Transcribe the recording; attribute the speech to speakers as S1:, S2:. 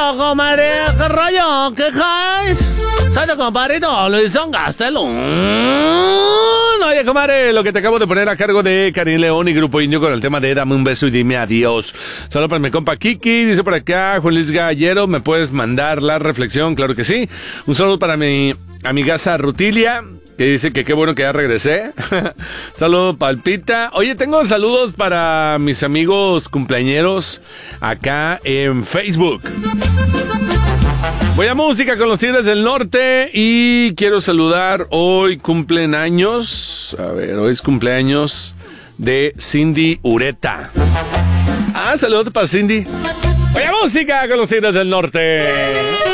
S1: comadre, qué rollo, qué caes. Soy tu compadrito Luis Gastelum. Oye, comadre, lo que te acabo de poner a cargo de Karim León y Grupo Indio con el tema de Dame un beso y dime adiós. Solo para mi compa Kiki, dice por acá Juan Luis Gallero, ¿me puedes mandar la reflexión? Claro que sí. Un saludo para mi amigaza Rutilia, que dice que qué bueno que ya regresé. Saludos, Palpita. Oye, tengo saludos para mis amigos cumpleañeros acá en Facebook. Voy a música con los Tigres del Norte y quiero saludar, hoy cumplen años, hoy es cumpleaños de Cindy Ureta. Saludos para Cindy. Voy a música con los Tigres del Norte.